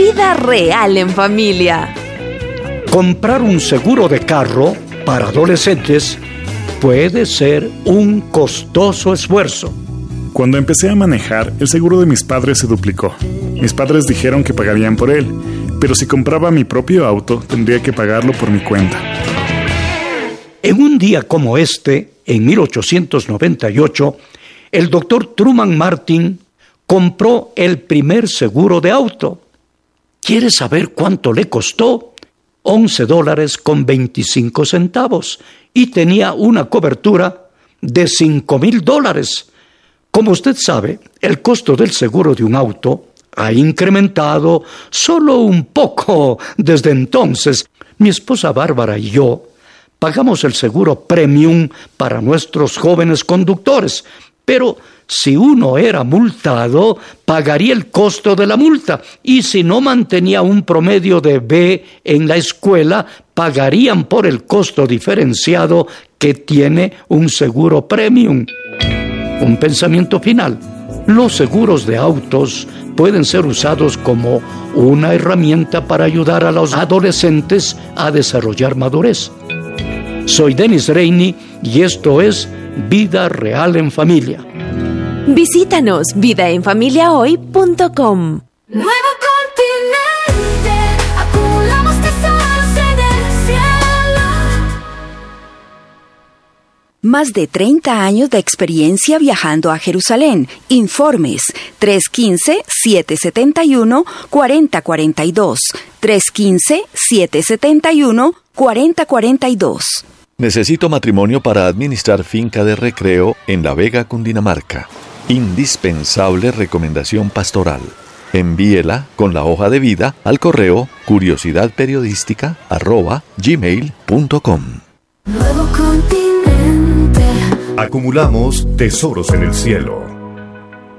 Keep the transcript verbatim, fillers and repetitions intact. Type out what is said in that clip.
Vida real en familia. Comprar un seguro de carro para adolescentes puede ser un costoso esfuerzo. Cuando empecé a manejar, el seguro de mis padres se duplicó. Mis padres dijeron que pagarían por él, pero si compraba mi propio auto, tendría que pagarlo por mi cuenta. En un día como este, en mil ochocientos noventa y ocho, el doctor Truman Martin compró el primer seguro de auto. ¿Quieres saber cuánto le costó? once dólares con veinticinco centavos y tenía una cobertura de cinco mil dólares. Como usted sabe, el costo del seguro de un auto ha incrementado solo un poco desde entonces. Mi esposa Bárbara y yo pagamos el seguro premium para nuestros jóvenes conductores, pero si uno era multado, pagaría el costo de la multa, y si no mantenía un promedio de B en la escuela, pagarían por el costo diferenciado que tiene un seguro premium. Un pensamiento final. Los seguros de autos pueden ser usados como una herramienta para ayudar a los adolescentes a desarrollar madurez. Soy Dennis Rainey y esto es Vida Real en Familia. Visítanos vida en familia hoy punto com. Nuevo continente, acumulamos tesoros en el cielo. Más de treinta años de experiencia viajando a Jerusalén. Informes tres uno cinco, siete siete uno, cuatro cero cuatro dos. tres uno cinco, siete siete uno, cuatro cero cuatro dos. Necesito matrimonio para administrar finca de recreo en La Vega, Cundinamarca. Indispensable recomendación pastoral. Envíela con la hoja de vida al correo curiosidadperiodística arroba gmail punto com. Nuevo continente. Acumulamos tesoros en el cielo.